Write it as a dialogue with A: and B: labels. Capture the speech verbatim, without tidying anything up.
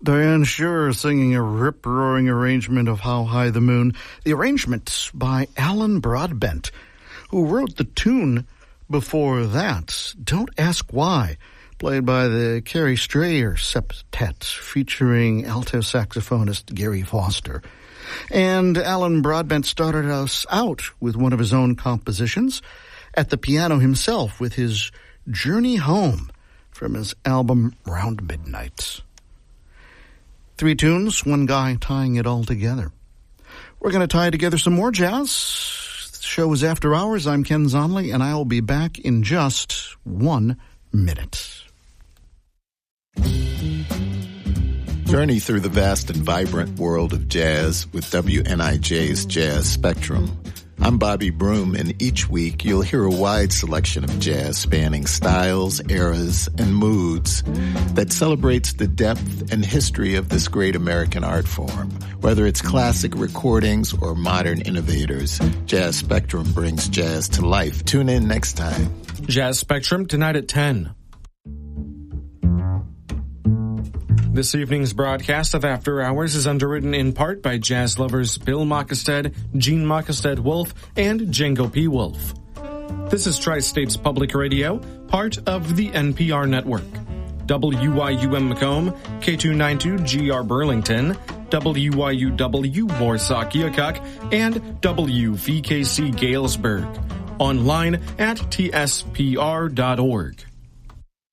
A: Diane Schurer singing a rip-roaring arrangement of How High the Moon. The arrangement by Alan Broadbent, who wrote the tune before that, Don't Ask Why, played by the Carrie Strayer Septet, featuring alto saxophonist Gary Foster. And Alan Broadbent started us out with one of his own compositions at the piano himself with his Journey Home from his album Round Midnight. Three tunes, one guy tying it all together. We're going to tie together some more jazz. The show is After Hours. I'm Ken Zonley, and I'll be back in just one minute.
B: Journey through the vast and vibrant world of jazz with W N I J's Jazz Spectrum. I'm Bobby Broom, and each week you'll hear a wide selection of jazz spanning styles, eras, and moods that celebrates the depth and history of this great American art form. Whether it's classic recordings or modern innovators, Jazz Spectrum brings jazz to life. Tune in next time.
C: Jazz Spectrum tonight at ten. This evening's broadcast of After Hours is underwritten in part by jazz lovers Bill Mockestead, Gene Mockestead-Wolf, and Django P. Wolf. This is Tri-States Public Radio, part of the N P R network. W Y U M Macomb, K two ninety-two G R Burlington, W Y U W Warsaw Keokuk, and W V K C Galesburg. Online at T S P R dot org.